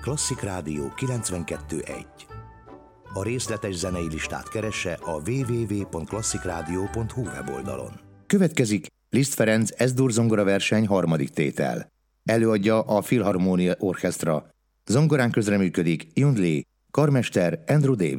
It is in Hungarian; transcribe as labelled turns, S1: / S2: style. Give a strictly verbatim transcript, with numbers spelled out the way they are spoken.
S1: Klasszik Rádió kilencvenkettő egy. A részletes zenei listát keresse a double-u double-u double-u pont klasszikradió pont hu weboldalon. Következik Liszt Ferenc Es-dur zongoraverseny harmadik tétel. Előadja a Philharmonia Orchestra. Zongorán közreműködik Yun Lee, karmester Andrew Davis.